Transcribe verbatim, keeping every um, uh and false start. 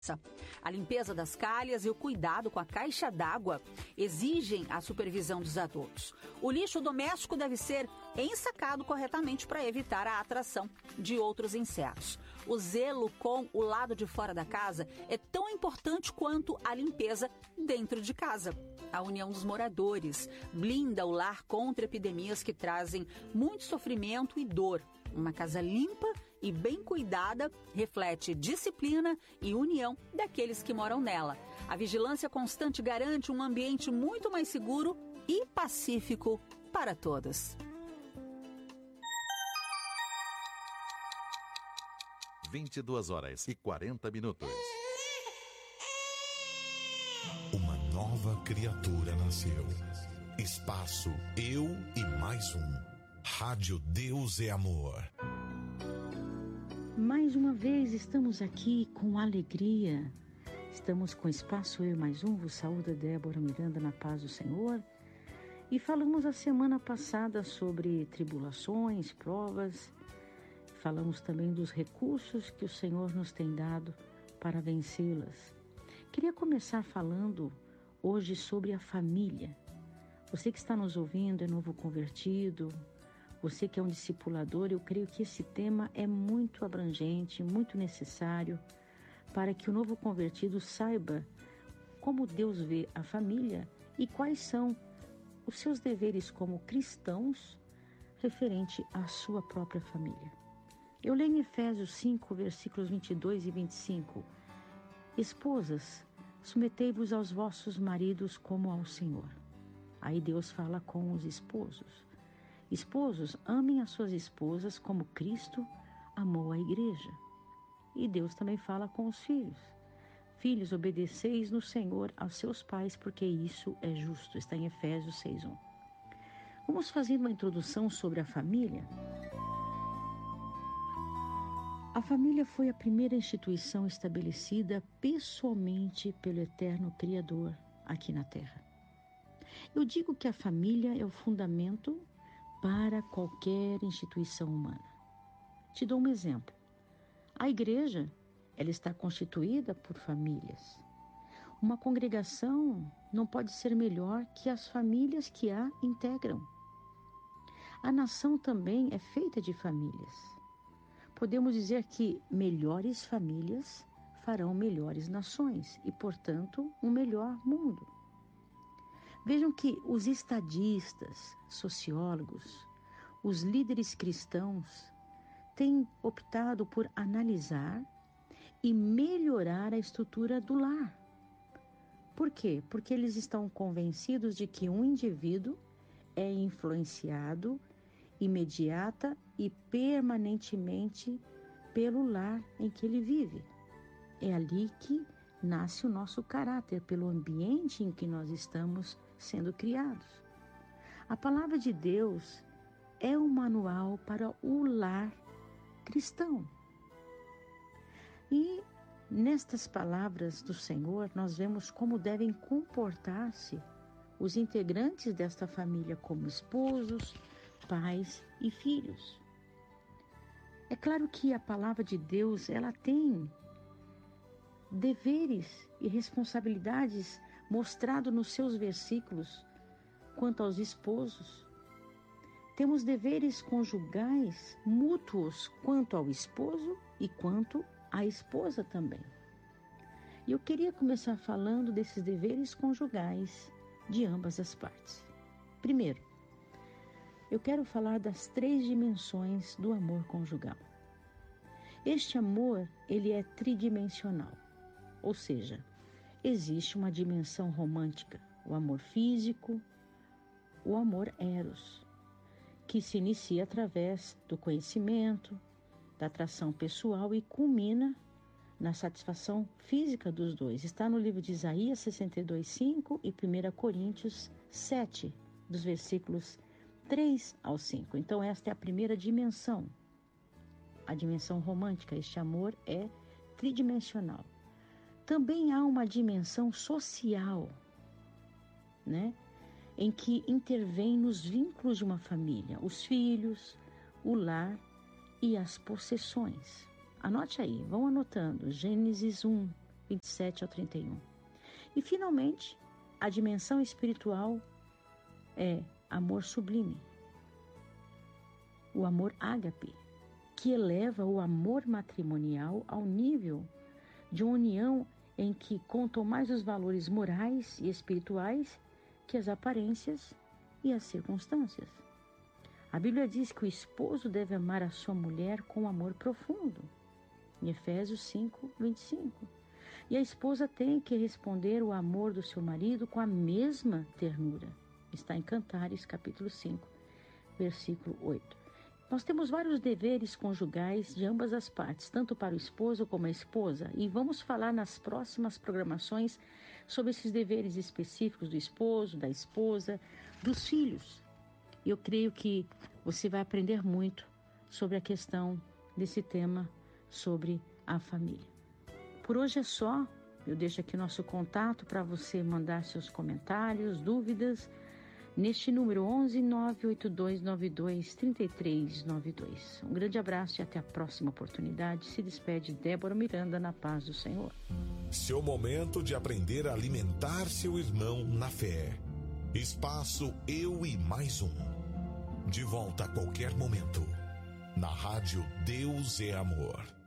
A limpeza das calhas e o cuidado com a caixa d'água exigem a supervisão dos adultos. O lixo doméstico deve ser ensacado corretamente para evitar a atração de outros insetos. O zelo com o lado de fora da casa é tão importante quanto a limpeza dentro de casa. A união dos moradores blinda o lar contra epidemias que trazem muito sofrimento e dor. Uma casa limpa e bem cuidada reflete disciplina e união daqueles que moram nela. A vigilância constante garante um ambiente muito mais seguro e pacífico para todos. vinte e duas horas e quarenta minutos. Uma nova criatura nasceu. Espaço Eu e Mais Um. Rádio Deus é Amor. Mais uma vez estamos aqui com alegria. Estamos com Espaço Eu e Mais Um. Vos saúda Débora Miranda na paz do Senhor. E falamos a semana passada sobre tribulações, provas. Falamos também dos recursos que o Senhor nos tem dado para vencê-las. Queria começar falando hoje sobre a família. Você que está nos ouvindo é novo convertido, você que é um discipulador, eu creio que esse tema é muito abrangente, muito necessário para que o novo convertido saiba como Deus vê a família e quais são os seus deveres como cristãos referente à sua própria família. Eu leio em Efésios cinco, versículos vinte e dois e vinte e cinco. Esposas, submetei-vos aos vossos maridos como ao Senhor. Aí Deus fala com os esposos. Esposos, amem as suas esposas como Cristo amou a igreja. E Deus também fala com os filhos. Filhos, obedeceis no Senhor aos seus pais, porque isso é justo. Está em Efésios seis, um. Vamos fazer uma introdução sobre a família. A família foi a primeira instituição estabelecida pessoalmente pelo eterno Criador aqui na Terra. Eu digo que a família é o fundamento para qualquer instituição humana. Te dou um exemplo. A igreja, ela está constituída por famílias. Uma congregação não pode ser melhor que as famílias que a integram. A nação também é feita de famílias. Podemos dizer que melhores famílias farão melhores nações e, portanto, um melhor mundo. Vejam que os estadistas, sociólogos, os líderes cristãos têm optado por analisar e melhorar a estrutura do lar. Por quê? Porque eles estão convencidos de que um indivíduo é influenciado imediata e permanentemente pelo lar em que ele vive. É ali que nasce o nosso caráter, pelo ambiente em que nós estamos sendo criados. A palavra de Deus é um manual para o lar cristão. E nestas palavras do Senhor, nós vemos como devem comportar-se os integrantes desta família como esposos, pais e filhos. É claro que a palavra de Deus, ela tem deveres e responsabilidades mostrado nos seus versículos quanto aos esposos. Temos deveres conjugais mútuos quanto ao esposo e quanto à esposa também. E eu queria começar falando desses deveres conjugais de ambas as partes. Primeiro, eu quero falar das três dimensões do amor conjugal. Este amor, ele é tridimensional, ou seja, existe uma dimensão romântica, o amor físico, o amor eros, que se inicia através do conhecimento, da atração pessoal e culmina na satisfação física dos dois. Está no livro de Isaías sessenta e dois, cinco e primeira Coríntios sete, dos versículos três ao cinco. Então esta é a primeira dimensão, a dimensão romântica. Este amor é tridimensional. Também há uma dimensão social, né? Em que intervém nos vínculos de uma família, os filhos, o lar e as possessões. Anote aí, vão anotando. Gênesis um, vinte e sete ao trinta e um. E, finalmente, a dimensão espiritual é amor sublime, o amor ágape, que eleva o amor matrimonial ao nível de uma união em que contam mais os valores morais e espirituais que as aparências e as circunstâncias. A Bíblia diz que o esposo deve amar a sua mulher com amor profundo, em Efésios cinco, vinte e cinco. E a esposa tem que responder o amor do seu marido com a mesma ternura. Está em Cantares, capítulo cinco, versículo oito. Nós temos vários deveres conjugais de ambas as partes, tanto para o esposo como a esposa, e vamos falar nas próximas programações sobre esses deveres específicos do esposo, da esposa, dos filhos. Eu creio que você vai aprender muito sobre a questão desse tema, sobre a família. Por hoje é só. Eu deixo aqui nosso contato para você mandar seus comentários, dúvidas, neste número onze nove oito dois nove dois três três nove dois. Um grande abraço e até a próxima oportunidade. Se despede Débora Miranda, na paz do Senhor. Seu momento de aprender a alimentar seu irmão na fé. Espaço Eu e Mais Um. De volta a qualquer momento. Na rádio Deus é Amor.